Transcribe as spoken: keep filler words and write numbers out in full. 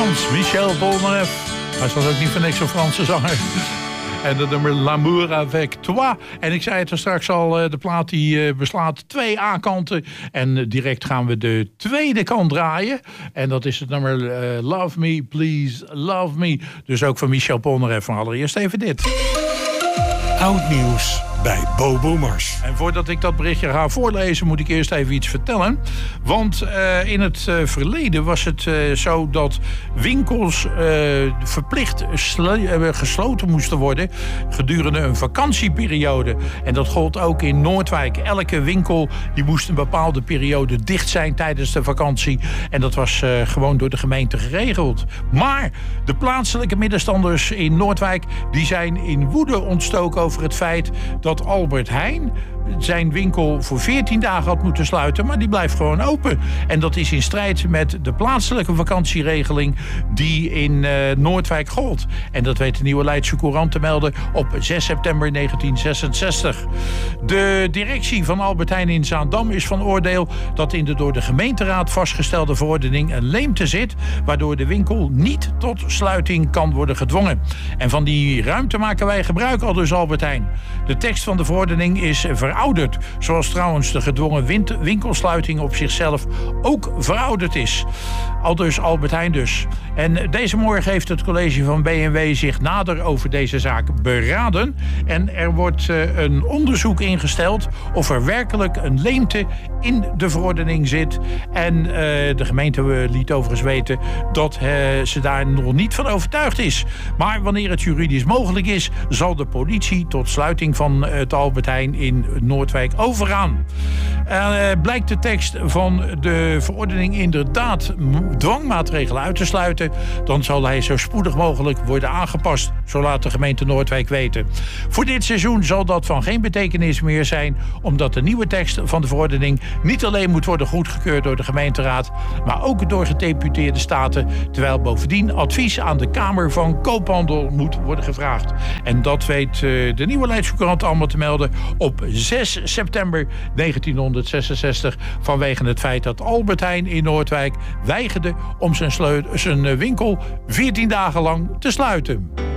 Frans, Michel Polnareff. Hij is ook niet voor niks een Franse zanger. En de nummer L'amour avec toi. En ik zei het er straks al, de plaat die beslaat twee A-kanten. En direct gaan we de tweede kant draaien. En dat is het nummer uh, Love Me, Please Love Me. Dus ook van Michel Polnareff. Van allereerst even dit. Oud nieuws bij Bobo Mars. En voordat ik dat berichtje ga voorlezen, moet ik eerst even iets vertellen. Want uh, in het uh, verleden was het uh, zo dat winkels uh, verplicht sl- gesloten moesten worden gedurende een vakantieperiode. En dat gold ook in Noordwijk. Elke winkel die moest een bepaalde periode dicht zijn tijdens de vakantie. En dat was uh, gewoon door de gemeente geregeld. Maar de plaatselijke middenstanders in Noordwijk die zijn in woede ontstoken over het feit dat Albert Heijn zijn winkel voor veertien dagen had moeten sluiten, maar die blijft gewoon open. En dat is in strijd met de plaatselijke vakantieregeling die in uh, Noordwijk gold. En dat weet de Nieuwe Leidse Courant te melden op zes september negentien zesenzestig. De directie van Albert Heijn in Zaandam is van oordeel dat in de door de gemeenteraad vastgestelde verordening een leemte zit, waardoor de winkel niet tot sluiting kan worden gedwongen. En van die ruimte maken wij gebruik, al dus Albert Heijn. De tekst van de verordening is verouderd, zoals trouwens de gedwongen winkelsluiting op zichzelf ook verouderd is. Aldus Albert Heijn dus. En deze morgen heeft het college van B N W zich nader over deze zaak beraden. En er wordt uh, een onderzoek ingesteld of er werkelijk een leemte in de verordening zit. En uh, de gemeente liet overigens weten dat uh, ze daar nog niet van overtuigd is. Maar wanneer het juridisch mogelijk is, zal de politie tot sluiting van het Albert Heijn in Noordwijk overgaan. Uh, blijkt de tekst van de verordening inderdaad dwangmaatregelen uit te sluiten, dan zal hij zo spoedig mogelijk worden aangepast, zo laat de gemeente Noordwijk weten. Voor dit seizoen zal dat van geen betekenis meer zijn, omdat de nieuwe tekst van de verordening niet alleen moet worden goedgekeurd door de gemeenteraad, maar ook door gedeputeerde staten, terwijl bovendien advies aan de Kamer van Koophandel moet worden gevraagd. En dat weet uh, de Nieuwe Leidse Courant allemaal te melden op zes september negentienhonderdzesenzestig... vanwege het feit dat Albert Heijn in Noordwijk weigerde om zijn, sleu- zijn winkel veertien dagen lang te sluiten.